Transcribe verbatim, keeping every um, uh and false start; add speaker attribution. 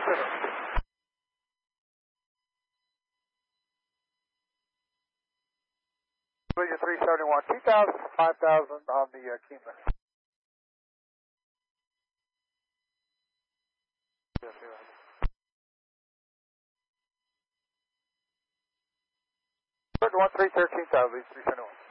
Speaker 1: Collision three seventy-one, two thousand, five thousand on the uh, Cumulus. one three thirteen thousand, three seventy-one.